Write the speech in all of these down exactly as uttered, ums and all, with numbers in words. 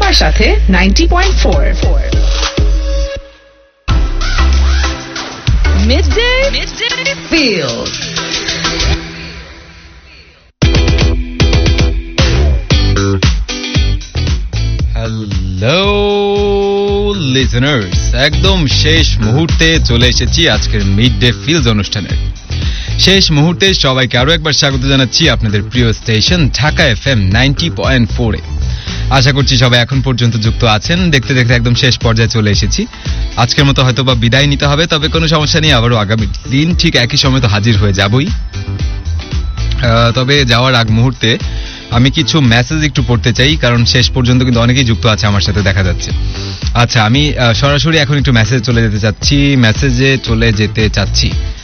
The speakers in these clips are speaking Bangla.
আপনার সাথে ninety point four Midday Midday Feels. Hello listeners, একদম শেষ মুহূর্তে চলে এসেছি আজকের মিড ডে ফিলস অনুষ্ঠানের শেষ মুহূর্তে। সবাইকে আরো একবার স্বাগত জানাচ্ছি আপনাদের প্রিয় station Dhaka FM ninety point four এ। আশা করছি সবাই এখন পর্যন্ত যুক্ত আছেন। দেখতে দেখতে একদম শেষ পর্যায়ে চলে এসেছি। আজকের মতো হয়তো বা বিদায় নিতে হবে, তবে কোনো সমস্যা নেই, আবারও আগামী দিন ঠিক একই সময় তো হাজির হয়ে যাবই। তবে যাওয়ার আগ মুহূর্তে আমি কিছু মেসেজ একটু পড়তে চাই, কারণ শেষ পর্যন্ত কিন্তু অনেকেই যুক্ত আছে আমার সাথে দেখা যাচ্ছে। আচ্ছা, আমি সরাসরি এখন একটু মেসেজ চলে যেতে চাচ্ছি মেসেজে চলে যেতে চাচ্ছি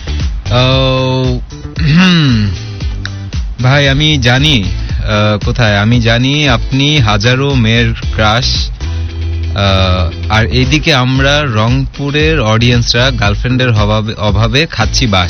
ভাই আমি জানি কোথায় আমি জানি আপনি হাজারো মেয়ের ক্রাশ, আর এইদিকে আমরা রংপুরের অডিয়েন্সরা গার্লফ্রেন্ডের অভাবে খাচ্ছি বাস।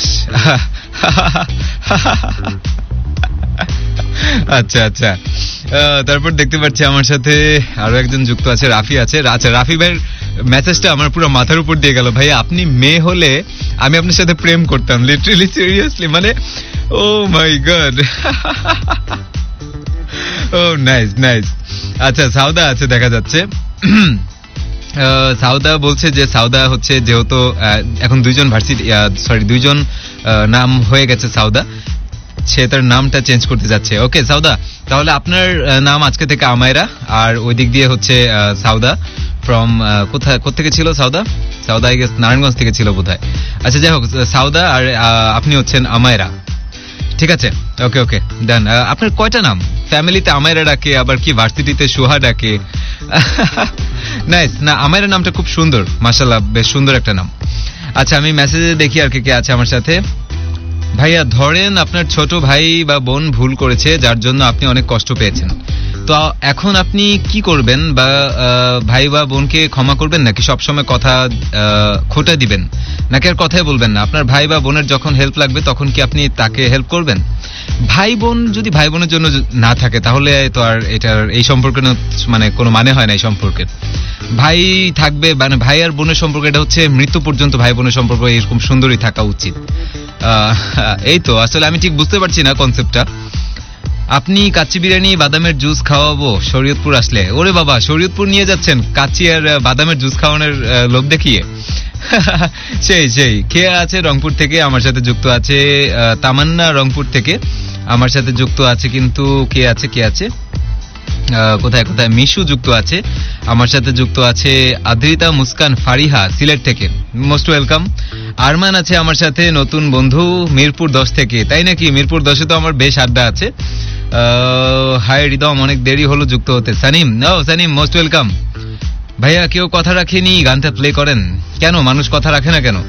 আচ্ছা আচ্ছা, তারপর দেখতে পাচ্ছি আমার সাথে আরো একজন যুক্ত আছে, রাফি আছে। আচ্ছা, রাফি ভাইয়ের মেসেজটা আমার পুরো মাথার উপর দিয়ে গেল। ভাই আপনি মেয়ে হলে আমি আপনার সাথে প্রেম করতাম, লিটারালি সিরিয়াসলি, মানে ও মাই গড। ও নাইস নাইস। আচ্ছা, সাউদা আছে দেখা যাচ্ছে। সাউদা বলছে যে সাউদা হচ্ছে যেহেতু এখন দুইজন ভার্সিটি সরি দুইজন নাম হয়ে গেছে সাউদা, সে তার নামটা চেঞ্জ করতে যাচ্ছে। ওকে সাউদা, তাহলে আপনার নাম আজকে থেকে আমায়রা, আর ওই দিক দিয়ে হচ্ছে সাউদা ফ্রম কোথায় কোথেকে ছিল সাউদা? সাউদা আই গেস নারায়ণগঞ্জ থেকে ছিল বোধহয়। আচ্ছা যাই হোক, সাউদা আর আপনি হচ্ছেন আমায়রা, ঠিক আছে? ওকে ওকে ডান। আপনার কয়টা নাম? ফ্যামিলিতে আমায়রা ডাকে, আবার কি ভার্সিটিতে সোহা ডাকে। নাইস না, আমায়রা নামটা খুব সুন্দর, মাশাআল্লাহ, বেশ সুন্দর একটা নাম। আচ্ছা, আমি মেসেজে দেখি আর কে কে আছে আমার সাথে। ভাইয়া ধরেন আপনার ছোট ভাই বা বোন ভুল করেছে, যার জন্য আপনি অনেক কষ্ট পেয়েছেন, তো এখন আপনি কি করবেন? বা ভাই বা বোনকে ক্ষমা করবেন, নাকি সবসময় কথা খোটা দিবেন, নাকি আর কথাই বলবেন না? আপনার ভাই বা বোনের যখন হেল্প লাগবে তখন কি আপনি তাকে হেল্প করবেন? ভাই বোন যদি ভাই বোনের জন্য না থাকে তাহলে তো আর এটার এই সম্পর্কে মানে কোনো মানে হয় না। এই সম্পর্কের ভাই থাকবে, মানে ভাই আর বোনের সম্পর্ক এটা হচ্ছে মৃত্যু পর্যন্ত ভাই বোনের সম্পর্ক এরকম সুন্দরই থাকা উচিত। এই তো আসলে আমি ঠিক বুঝতে পারছি না কনসেপ্টটা। আপনি কাচ্চি বিরিয়ানি বাদামের জুস খাওয়াবো শরীয়তপুর আসলে। ওরে বাবা, শরীয়তপুর নিয়ে যাচ্ছেন কাচ্চি আর বাদামের জুস খাওয়ানোর লোভ দেখিয়ে? সেই সেই কে আছে রংপুর থেকে আমার সাথে যুক্ত আছে? তামান্না রংপুর থেকে আমার সাথে যুক্ত আছে, কিন্তু কে আছে কে আছে কোথায় কোথায়? মিশু যুক্ত আছে আমার সাথে, যুক্ত আছে আদ্রিতা মুস্কান ফারিহা সিলেট থেকে, মোস্ট ওয়েলকাম। আরমান আছে আমার সাথে, নতুন বন্ধু মিরপুর দশ থেকে। তাই নাকি? মিরপুর দশে তো আমার বেশ আড্ডা আছে। হাই রিদম, অনেক দেরি হলো যুক্ত হতে। সানিম, ও সানিম মোস্ট ওয়েলকাম। ভাইয়া কেউ কথা রাখেনি, গানটা প্লে করেন। কেন মানুষ কথা রাখে না কেন?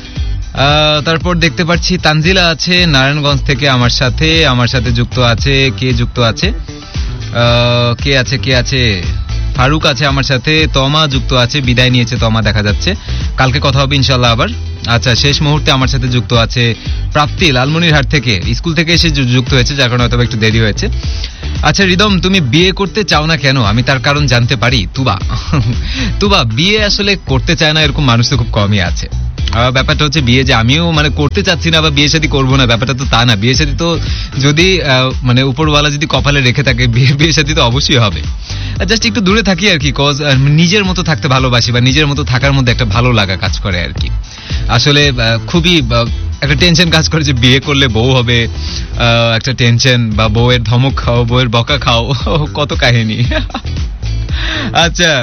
তারপর দেখতে পাচ্ছি তানজিলা আছে নারায়ণগঞ্জ থেকে আমার সাথে আমার সাথে যুক্ত আছে। কে যুক্ত আছে কে আছে কে আছে ফারুক আছে আমার সাথে। তমা যুক্ত আছে, বিদায় নিয়েছে তমা দেখা যাচ্ছে, কালকে কথা হবে ইনশাল্লাহ আবার। আচ্ছা, শেষ মুহূর্তে আমার সাথে যুক্ত আছে প্রাপ্তি লালমনিরহাট থেকে, স্কুল থেকে এসে যুক্ত হয়েছে, যার কারণে হয়তো একটু দেরি হয়েছে। আচ্ছা রিদম, তুমি বিয়ে করতে চাও না কেন? আমি তার কারণ জানতে পারি? তুবা তুবা বিয়ে আসলে করতে চায় না এরকম মানুষ তো খুব কমই আছে। ব্যাপারটা হচ্ছে বিয়ে যে আমিও মানে করতে চাচ্ছি না বা বিয়ে শাদী করবো না, ব্যাপারটা তো তা না। বিয়ে শাদী তো যদি মানে উপরওয়ালা যদি কপালে রেখে থাকে, বিয়ে বিয়ে শাদী তো অবশ্যই হবে। জাস্ট একটু দূরে থাকি আর কি, কজ নিজের মতো থাকতে ভালোবাসি, বা নিজের মতো থাকার মধ্যে একটা ভালো লাগা কাজ করে আর কি। আসলে খুবই একটা টেনশন কাজ করে যে বিয়ে করলে বউ হবে, একটা টেনশন, বা বউয়ের ধমক খাও, বউয়ের বকা খাও, কত কাহিনী। আচ্ছা,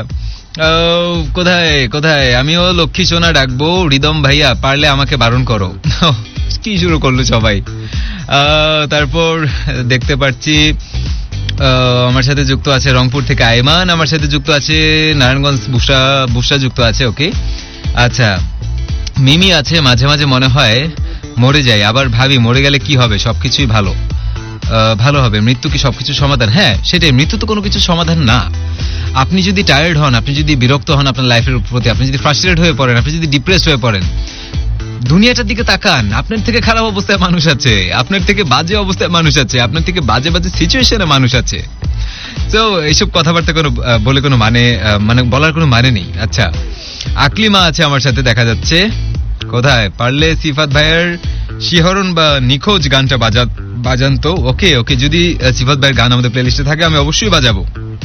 কোথায় কোথায় আমিও লক্ষ্মী সোনা ডাকবো। রিদম ভাইয়া পারলে আমাকে বারণ করো। কি শুরু করলো সবাই। তারপর দেখতে পাচ্ছি আমার সাথে যুক্ত আছে রংপুর থেকে আইমান, আমার সাথে যুক্ত আছে নারায়ণগঞ্জ বুসরা বুসরা যুক্ত আছে। ওকে আচ্ছা, মিমি আছে। মাঝে মাঝে মনে হয় মরে যাই, আবার ভাবি মরে গেলে কি হবে, সবকিছুই ভালো ভালো হবে। মৃত্যু কি সবকিছু সমাধান? হ্যাঁ সেটাই, মৃত্যু তো কোনো কিছু সমাধান না। আপনি যদি টায়ার্ড হন, আপনি যদি বিরক্ত হন আপনার লাইফের প্রতি, আপনি যদি ফ্রাস্ট্রেটেড হয়ে পড়েন, আপনি যদি ডিপ্রেসড হয়ে পড়েন, দুনিয়াটার দিকে তাকান, আপনার থেকে খারাপ অবস্থায় মানুষ আছে, আপনার থেকে বাজে অবস্থায় মানুষ আছে, আপনার থেকে বাজে বাজে সিচুয়েশনে মানুষ আছে। তো এইসব কথাবার্তা কোনো আহ, বলে কোনো মানে আহ, মানে বলার কোনো মানে নেই। আচ্ছা, আকলিমা আছে আমার সাথে দেখা যাচ্ছে। কোথায়? পারলে সিফাত ভাইয়ের শিহরণ বা নিখোঁজ গানটা বাজা বাজান তো। ওকে ওকে, যদি আহ, সিফাত ভাইয়ের গান আমাদের প্লেলিস্টে থাকে আমি অবশ্যই বাজাবো।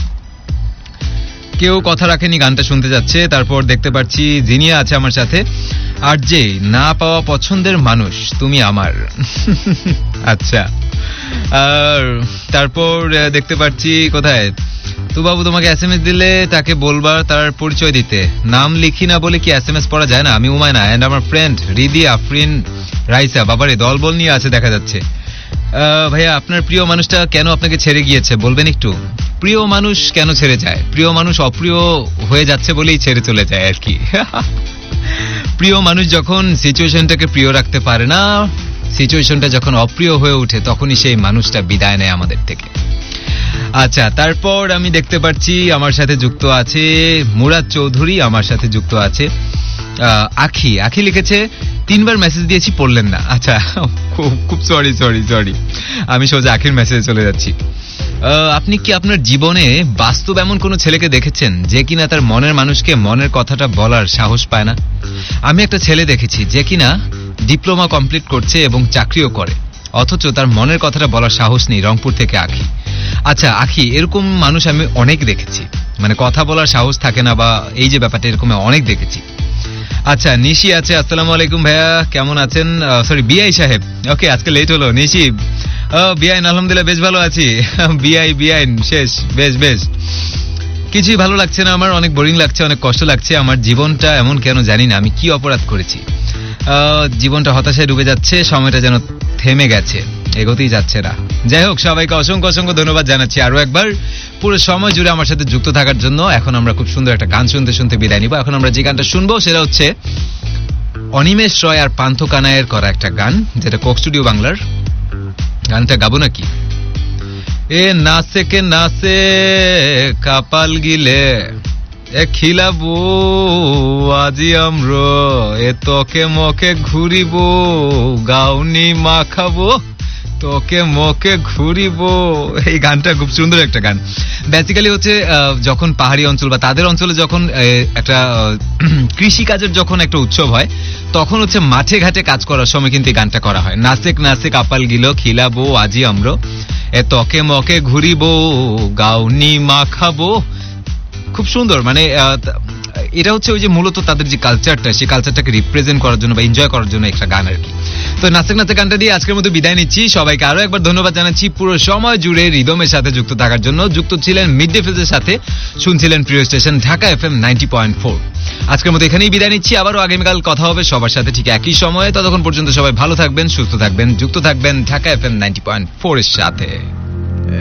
কেউ কথা রাখেনি, গানটা শুনতে যাচ্ছে। তারপর দেখতে পাচ্ছি জিনিয়া আছে আমার সাথে। আর যে না পাওয়া পছন্দের মানুষ তুমি আমার। আচ্ছা, আর তারপর আহ, দেখতে পাচ্ছি কোথায় তো বাবু, তোমাকে এস এম এস দিলে তাকে বলবার তার পরিচয় দিতে, নাম লিখি না বলে কি এস এম এস পড়া যায় না? আমি উমায়না এন্ড আমার ফ্রেন্ড রিদি আফরিন রাইসা। বাবারে দলবল নিয়ে আছে দেখা যাচ্ছে। আহ, ভাইয়া আপনার প্রিয় মানুষটা কেন আপনাকে ছেড়ে গিয়েছে বলবেন একটু? প্রিয় মানুষ কেন ছেড়ে যায়? প্রিয় মানুষ অপ্রিয় হয়ে যাচ্ছে বলেই ছেড়ে চলে যায় আর কি। প্রিয় মানুষ যখন সিচুয়েশনটাকে প্রিয় রাখতে পারে না, সিচুয়েশনটা যখন অপ্রিয় হয়ে ওঠে, তখনই সেই মানুষটা বিদায় নেয় আমাদের থেকে। আচ্ছা, তারপর আমি দেখতে পাচ্ছি আমার সাথে যুক্ত আছে মুরাদ চৌধুরী, আমার সাথে যুক্ত আছে আহ, আখি। আখি লিখেছে তিনবার মেসেজ দিয়েছি পড়লেন না। আচ্ছা, খুব খুব সরি সরি সরি আমি সোজা আখির মেসেজে চলে যাচ্ছি। আহ, আপনি কি আপনার জীবনে বাস্তব এমন কোনো ছেলেকে দেখেছেন যে কিনা তার মনের মানুষকে মনের কথাটা বলার সাহস পায় না? আমি একটা ছেলে দেখেছি যে কিনা ডিপ্লোমা কমপ্লিট করছে এবং চাকরিও করে, অথচ তার মনের কথাটা বলার সাহস নেই। রংপুর থেকে আখি। আচ্ছা আখি, এরকম মানুষ আমি অনেক দেখেছি, মানে কথা বলার সাহস থাকে না, বা এই যে ব্যাপারটা এরকম অনেক দেখেছি। আচ্ছা, নিশি আছে। আসসালামু আলাইকুম ভাইয়া, কেমন আছেন? সরি, বিআই সাহেব। ওকে, আজকে লেট হলো। নিশি, বিআইন আলহামদুলিল্লাহ বেশ ভালো আছি। বিআই বিআইন শেষ, বেশ বেশ। কিছুই ভালো লাগছে না আমার, অনেক বোরিং লাগছে, অনেক কষ্ট লাগছে। আমার জীবনটা এমন কেন জানি না, আমি কি অপরাধ করেছি? আহ, জীবনটা হতাশায় ডুবে যাচ্ছে, সময়টা যেন থেমে গেছে, এগোতেই যাচ্ছে না। যাই হোক, সবাইকে অসংখ্য অসংখ্য ধন্যবাদ জানাচ্ছি আরো একবার পুরো সময় জুড়ে আমার সাথে যুক্ত থাকার জন্য। এখন আমরা খুব সুন্দর একটা গান শুনতে শুনতে বিদায় নিব। এখন আমরা যে গানটা শুনবো সেটা হচ্ছে অনিমেষ রয় আর পান্থ কানাইয়ের করা একটা গান, যেটা কোক স্টুডিও বাংলার। গানটা গাবো নাকি? এ নাচে কে নাচে কাপাল গিলে এ খিলাবো আজি আমরা, এ তোকে মকে ঘুরিব গাউনি মাখাবো, তোকে মকে ঘুরিব। এই গানটা খুব সুন্দর একটা গান। বেসিক্যালি হচ্ছে যখন পাহাড়ি অঞ্চল বা তাদের অঞ্চলে যখন একটা কৃষি কাজের যখন একটা উৎসব হয়, তখন হচ্ছে মাঠে ঘাটে কাজ করার সময় কিন্তু এই গানটা করা হয়। নাচেক নাচেক আপাল গিল খিলাবো আজি আমরা, এ তোকে মকে ঘুরিব গাউনি মাখাবো। খুব সুন্দর, মানে এটা হচ্ছে ওই যে মূলত তাদের যে কালচারটা, সেই কালচারটাকে রিপ্রেজেন্ট করার জন্য বা এনজয় করার জন্য একটা গান আর কি। তো নাচেক নাচেক গানটা দিয়ে আজকের মতো বিদায় নিচ্ছি। সবাইকে আরো একবার ধন্যবাদ জানাচ্ছি পুরো সময় জুড়ে রিদমের সাথে যুক্ত থাকার জন্য। যুক্ত ছিলেন মিড ডে ফিজের সাথে, শুনছিলেন প্রিয় station Dhaka F M ninety point four. আজকের মতো এখানেই বিদায় নিচ্ছি, আবারও আগামীকাল কথা হবে সবার সাথে ঠিক একই সময়ে। ততক্ষণ পর্যন্ত সবাই ভালো থাকবেন, সুস্থ থাকবেন, যুক্ত থাকবেন Dhaka F M ninety point four এর সাথে।